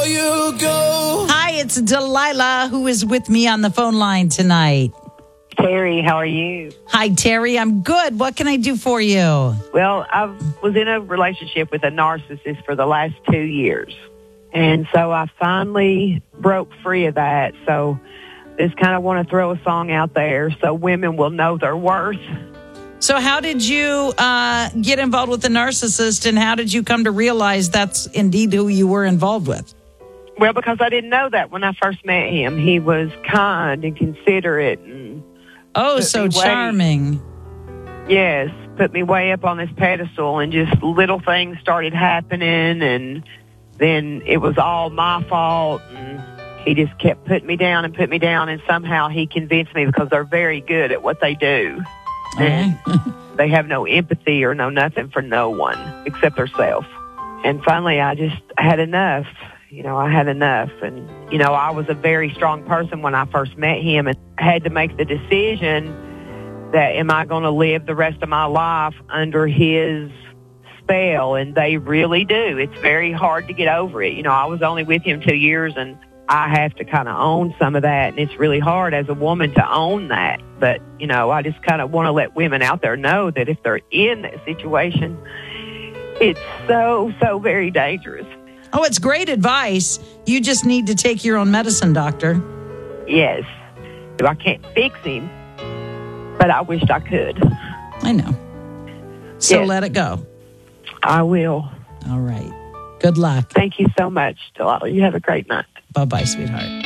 you go. Hi, it's Delilah who is with me on the phone line tonight. Terry, how are you? Hi, Terry. I'm good. What can I do for you? Well, I was in a relationship with a narcissist for the last 2 years. And so I finally broke free of that. So just kind of want to throw a song out there so women will know their worth. So how did you get involved with the narcissist, and how did you come to realize that's indeed who you were involved with? Well, because I didn't know that when I first met him. He was kind and considerate and so charming. Yes, put me way up on this pedestal, and just little things started happening, and then it was all my fault, and he just kept putting me down, and somehow he convinced me, because they're very good at what they do. And they have no empathy or no nothing for no one except themselves. And finally, I just had enough. I had enough. And, I was a very strong person when I first met him, and I had to make the decision that am I going to live the rest of my life under his spell? And they really do. It's very hard to get over it. I was only with him 2 years, and I have to kind of own some of that, and it's really hard as a woman to own that. But, I just kind of want to let women out there know that if they're in that situation, it's so, so very dangerous. Oh, it's great advice. You just need to take your own medicine, doctor. Yes. I can't fix him, but I wished I could. I know. So Yes. let it go. I will. All right. Good luck. Thank you so much, Delilah. You have a great night. Bye-bye, sweetheart.